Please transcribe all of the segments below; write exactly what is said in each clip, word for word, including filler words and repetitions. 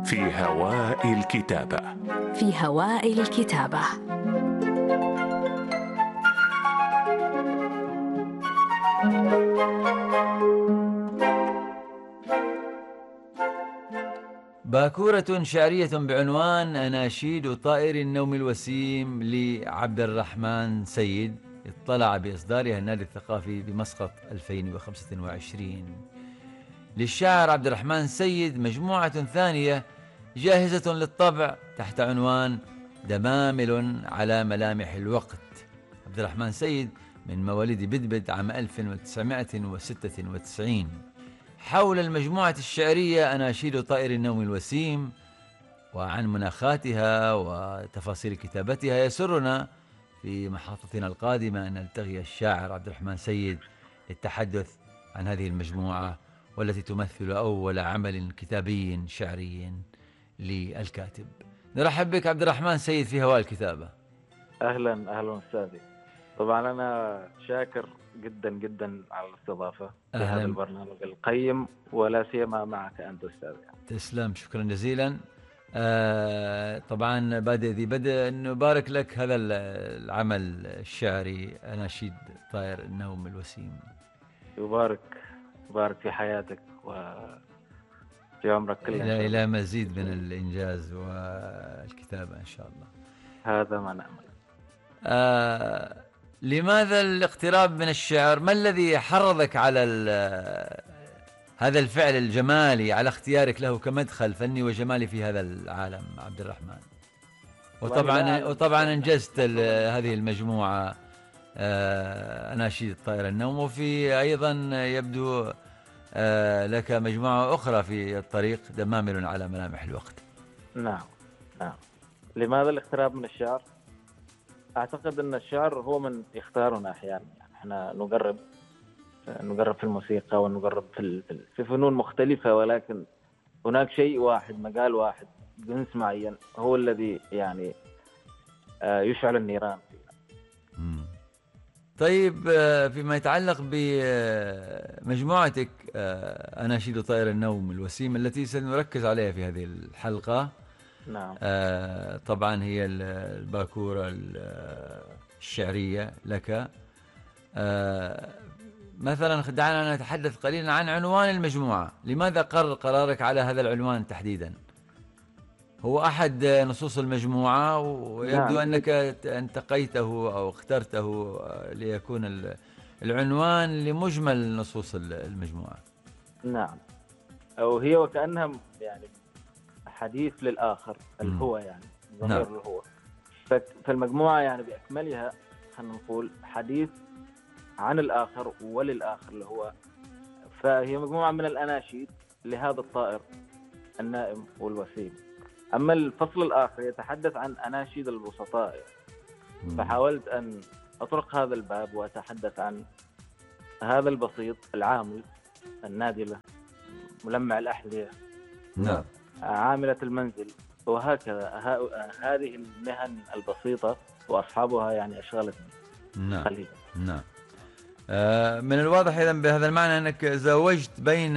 في هواء الكتابة. في هواء الكتابة. باكورة شعرية بعنوان أناشيد طائر النوم الوسيم لعبد الرحمن سيد، اطلع بإصدارها النادي الثقافي بمسقط ألفين وخمسة وعشرين. للشاعر عبد الرحمن سيد مجموعة ثانية جاهزة للطبع تحت عنوان دمامل على ملامح الوقت. عبد الرحمن سيد من مواليد بدبد عام ألف وتسعمائة وستة وتسعين. حول المجموعة الشعرية أناشيد طائر النوم الوسيم وعن مناخاتها وتفاصيل كتابتها، يسرنا في محطتنا القادمة أن نلتقي الشاعر عبد الرحمن سيد للتحدث عن هذه المجموعة، والتي تمثل أول عمل كتابي شعري للكاتب. نرحب بك عبد الرحمن سيد في هواء الكتابة. أهلا أهلا أستاذي. طبعا أنا شاكر جدا جدا على الاستضافة في هذا البرنامج القيم، ولا سيما معك أنت أستاذي. تسلم، شكرا جزيلا. آه طبعا بادئ ذي بدء أن نبارك لك هذا العمل الشعري أناشيد طائر النوم الوسيم. يبارك يبارك في حياتك وفي عمرك كله إلى, إلى مزيد من الإنجاز والكتابة إن شاء الله. هذا ما نأمل. آه لماذا الاقتراب من الشعر؟ ما الذي حرضك على هذا الفعل الجمالي، على اختيارك له كمدخل فني وجمالي في هذا العالم عبد الرحمن؟ وطبعا وطبعا انجزت هذه المجموعة آه أناشيد طائر النوم، وفي أيضا يبدو آه لك مجموعة أخرى في الطريق، دمامل على ملامح الوقت. نعم نعم. لماذا الاقتراب من الشعر؟ أعتقد أن الشعر هو من يختارنا أحيانا. يعني احنا نقرب نقرب في الموسيقى ونقرب في في فنون مختلفة، ولكن هناك شيء واحد، مجال واحد، جنس معين هو الذي يعني يشعل النيران فينا. طيب، فيما يتعلق بمجموعتك أناشيد طائر النوم الوسيم التي سنركز عليها في هذه الحلقة، نعم. آه طبعا هي الباكورة الشعرية لك. آه مثلا دعنا نتحدث قليلا عن عنوان المجموعة. لماذا قرر قرارك على هذا العنوان تحديدا؟ هو أحد نصوص المجموعة، ويبدو نعم. أنك انتقيته أو اخترته ليكون العنوان لمجمل نصوص المجموعة. نعم. أو هي وكأنها يعني حديث للآخر، الهو يعني ضمير نعم. الهو. فالمجموعة يعني بأكملها خلينا نقول حديث عن الآخر وللآخر اللي هو، فهي مجموعة من الأناشيد لهذا الطائر النائم والوسيم. أما الفصل الآخر يتحدث عن أناشيد البسطاء، فحاولت أن أطرق هذا الباب وأتحدث عن هذا البسيط العامل النادلة ملمع الأحذية، نعم، عاملة المنزل، وهكذا. هذه المهن البسيطة وأصحابها يعني أشغلتني نعم قليلا. نعم. آه من الواضح إذن بهذا المعنى أنك زوجت بين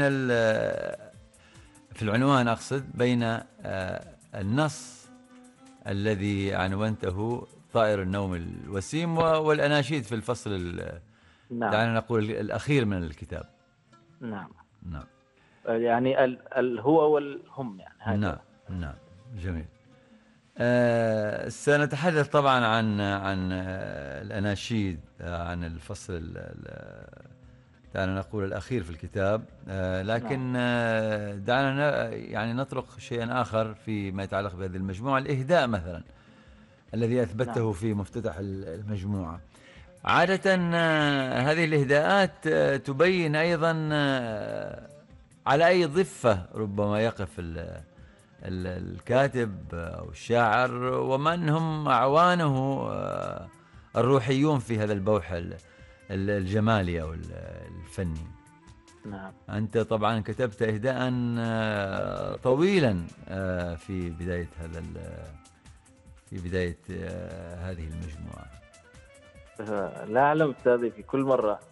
في العنوان، أقصد بين آه النص الذي عنونته طائر النوم الوسيم والأناشيد في الفصل نعم. دعنا نقول الأخير من الكتاب. نعم نعم. يعني الهو والهم يعني هكذا. نعم نعم. جميل. آه سنتحدث طبعا عن عن آه الأناشيد، آه عن الفصل دعنا نقول الأخير في الكتاب، آه لكن آه دعنا يعني نطرق شيئا آخر فيما يتعلق بهذه المجموعة، الإهداء مثلا الذي أثبته نعم. في مفتتح المجموعة. عادة آه هذه الإهداءات آه تبين أيضا آه على أي ضفة ربما يقف الكاتب أو الشاعر، ومن هم أعوانه الروحيون في هذا البوح الجمالي أو الفني. نعم. أنت طبعا كتبت إهداء طويلا في بداية هذا في بداية هذه المجموعة. لا أعلم أستاذي، في كل مرة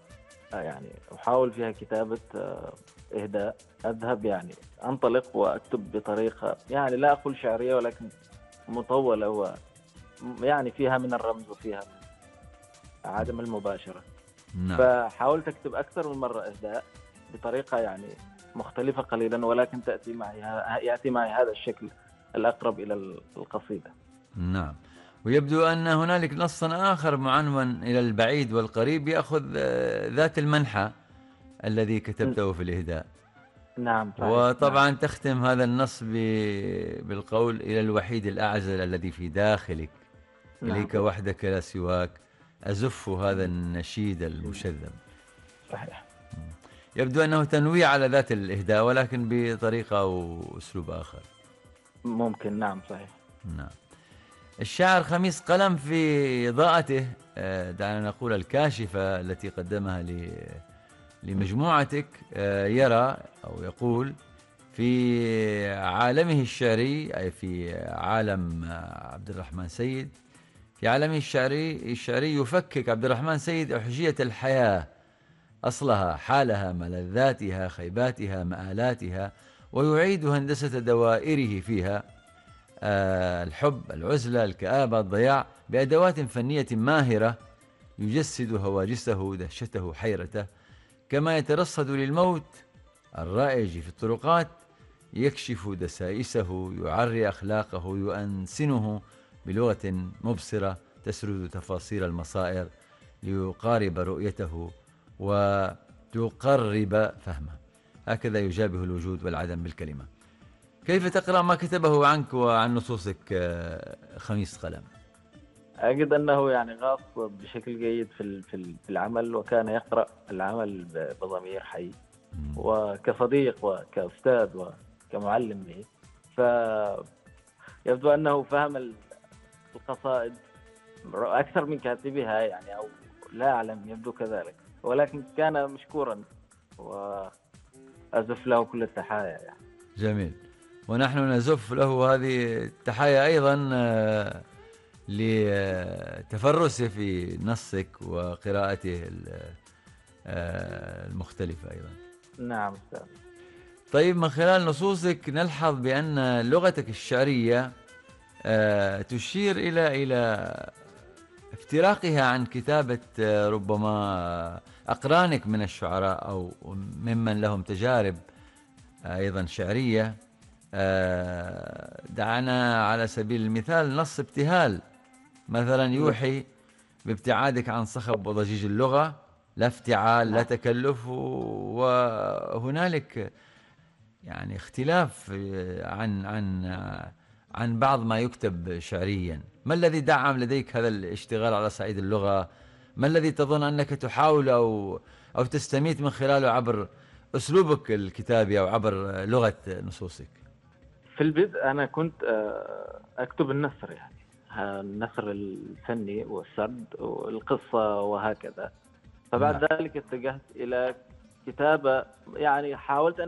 يعني أحاول فيها كتابة آه، إهداء. أذهب يعني أنطلق وأكتب بطريقة يعني لا أقول شعرية ولكن مطولة، و يعني فيها من الرمز وفيها من عدم المباشرة. نعم. فحاولت أكتب أكثر من مرة إهداء بطريقة يعني مختلفة قليلا، ولكن تأتي معي يأتي معي هذا الشكل الأقرب إلى القصيدة. نعم. ويبدو أن هنالك نصا آخر معنون إلى البعيد والقريب يأخذ آه، ذات المنحى الذي كتبته في الإهداء. نعم صحيح. وطبعا نعم. تختم هذا النص بالقول: إلى الوحيد الأعزل الذي في داخلك، نعم. إليك وحدك لا سواك، أزف هذا النشيد المشذب. صحيح. يبدو أنه تنويع على ذات الإهداء ولكن بطريقة وأسلوب آخر. ممكن. نعم صحيح. نعم. الشاعر خميس قلم في إضاءته دعنا نقول الكاشفة التي قدمها لمجموعتك يرى أو يقول: في عالمه الشعري، أي في عالم عبد الرحمن سيد، في عالمه الشعري الشعري يفكك عبد الرحمن سيد أحجية الحياة، أصلها، حالها، ملذاتها، خيباتها، مآلاتها، ويعيد هندسة دوائره فيها، آه الحب، العزلة، الكآبة، الضياع، بأدوات فنية ماهرة يجسد هواجسه، دهشته، حيرته، كما يترصد للموت الرائج في الطرقات، يكشف دسائسه، يعري أخلاقه، يؤنسنه بلغة مبصرة تسرد تفاصيل المصائر ليقارب رؤيته وتقرب فهمه. هكذا يجابه الوجود والعدم بالكلمة. كيف تقرأ ما كتبه عنك وعن نصوصك خميس قلم؟ أجد أنه يعني غاص بشكل جيد في في العمل، وكان يقرأ العمل بضمير حي وكصديق وكأستاذ وكمعلم به. فيبدو أنه فهم القصائد أكثر من كاتبها يعني، أو لا أعلم، يبدو كذلك، ولكن كان مشكورا وأزف له كل التحايا يعني. جميل. ونحن نزف له هذه التحايا أيضا لتفرسه في نصك وقراءته المختلفة أيضا. نعم أستاذ. طيب، من خلال نصوصك نلحظ بأن لغتك الشعرية تشير إلى إلى افتراقها عن كتابة ربما أقرانك من الشعراء أو ممن لهم تجارب أيضا شعرية. دعنا على سبيل المثال نص ابتهال مثلا يوحي بابتعادك عن صخب وضجيج اللغة، لا افتعال، لا تكلف، وهنالك يعني اختلاف عن عن عن بعض ما يكتب شعريا. ما الذي دعم لديك هذا الاشتغال على صعيد اللغة؟ ما الذي تظن أنك تحاول أو أو تستميت من خلاله عبر أسلوبك الكتابي أو عبر لغة نصوصك؟ في البدء أنا كنت أكتب النثر، يعني النثر الفني والسرد والقصة وهكذا. فبعد ذلك اتجهت إلى كتابة، يعني حاولت أن